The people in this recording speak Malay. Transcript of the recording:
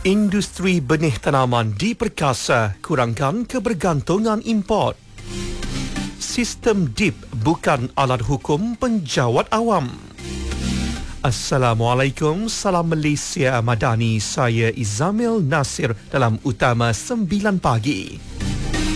Industri benih tanaman diperkasa, kurangkan kebergantungan import. Sistem DIP bukan alat hukum penjawat awam. Assalamualaikum, salam Malaysia Madani. Saya Izamil Nasir dalam Utama 9 Pagi.